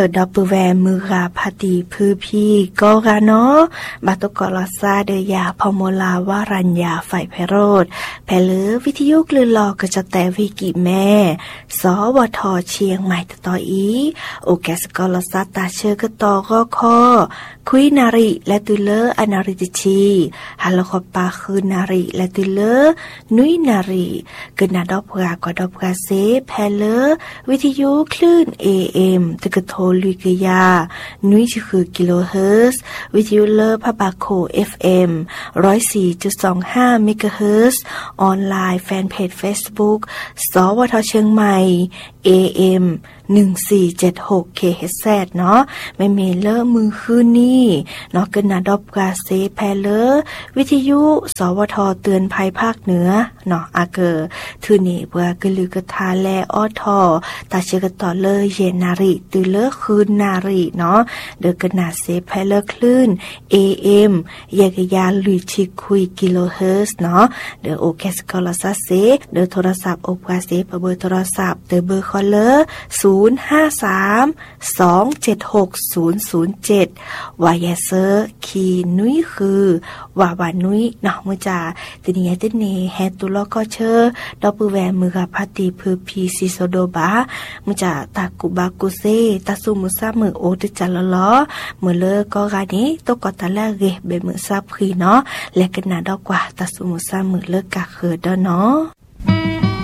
ดอปเปอร์แวร์มือกาพาติพือพี่ก็กาเนาะบาตุกอลาซาเดยาพอมลาวารัญญาฝ่ายไพโรธแพลือวิทยุกลือลอกระจะแต่วิกิแม่สวทเชียงใหม่ต่ออีโอแกสกอลาซาตาเชอกตอก็ข้อคุยนาริและตุเลอนาริติชีฮัลโลคอปาคือนาริและตุเลอนุยนาริกนาดอกกว่าดอกกาเซแพเลอวิทยุคลื่น AM ตะกะโทลุยกยานุยคือกิโลเฮิรตซ์วิทยุเลอพะบาโค FM 104.25 เมกะเฮิรตซ์ออนไลน์แฟนเพจ Facebook สวทเชียงใหม่ AM 1476 KHZ เนาะแม่เมเลอมือคืนนี่เนาะกนาดอบกาเซแพเลอวิทยุสวทเตือนภัยภาคเหนือเนาะอาเกอทือนี่เพื่อกลือกทาแลออทอตาเชกต่อเลยเยนาริตือเลอคืนนาริเนาะเดอกนาเซแพเลอคลื่น AM ยากยาลุยชิคุยกิโลเฮิรตซ์เนาะเดอโอเคสกอลาซาเซเดอโทรศัพท์โอกาเซเบอร์โทรศัพท์เดอเบอร์คอลเลอร์053-276-007วายเซอร์คีนุยคือวาวานุยเนาะมื้อจ่าติเนียติเนแฮตุลอก็เชอดอปือแวมือกะพาติพือพีซิโซโดบามื้อจ่าตากุบากุเซตาซุมุซามือโอติจัลลอมื้อเลอก็กานี้ตกกอตะละเกเบมื้อซาพรีเนาะและกะนาดอกกว่าตาซุมุซามือเลอกะคือดอเนาะ